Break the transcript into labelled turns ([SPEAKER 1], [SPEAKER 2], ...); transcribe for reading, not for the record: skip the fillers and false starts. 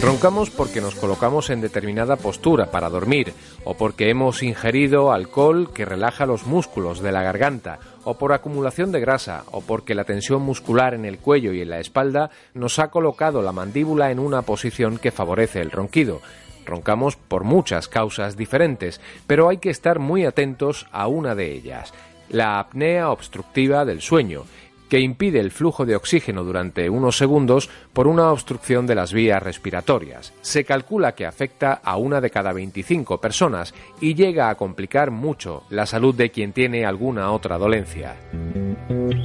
[SPEAKER 1] Roncamos porque nos colocamos en determinada postura para dormir, o porque hemos ingerido alcohol que relaja los músculos de la garganta, o por acumulación de grasa, o porque la tensión muscular en el cuello y en la espalda nos ha colocado la mandíbula en una posición que favorece el ronquido. Roncamos por muchas causas diferentes, pero hay que estar muy atentos a una de ellas: la apnea obstructiva del sueño, que impide el flujo de oxígeno durante unos segundos por una obstrucción de las vías respiratorias. Se calcula que afecta a 1 de cada 25 personas y llega a complicar mucho la salud de quien tiene alguna otra dolencia.